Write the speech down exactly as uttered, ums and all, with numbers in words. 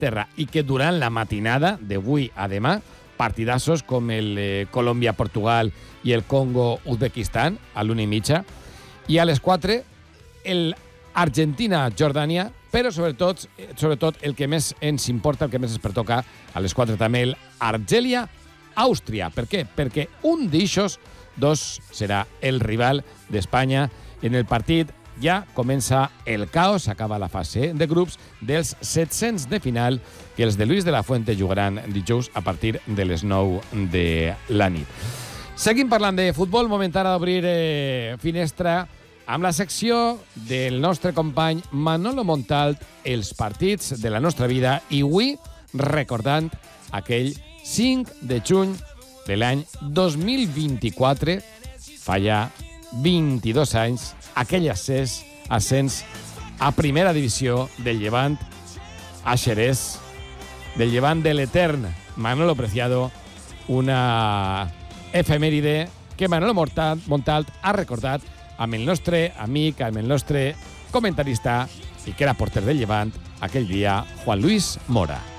terra i que durant la matinada d'avui a demà, partidassos com el eh, Colòmbia-Portugal i el Congo-Uzbekistan a l'una i mitja, i a les quatre el Argentina-Jordània, però sobretot, sobretot el que més ens importa, el que més ens pertoca a les quatre també, el Argèlia-Àustria. Per què? Perquè un d'eixos dos serà el rival d'Espanya. En el partit ja comença el caos, acaba la fase de grups dels set-cents de final que els de Luis de la Fuente jugaran dijous a partir de les nou de la nit. Seguim parlant de futbol, moment ara d'obrir eh, finestra amb la secció del nostre company Manolo Montalt, els partits de la nostra vida, i avui recordant aquell cinc de juny de l'any dos mil vint-i-quatre, fa ja vint-i-dos anys, aquell ascens, ascens a primera divisió del Llevant a Xerès, del Llevant de l'etern Manolo Preciado, una efemèride que Manolo Montalt ha recordat amb el nostre amic, amb el nostre comentarista i que era porter del Llevant aquell dia, Juan Luis Mora.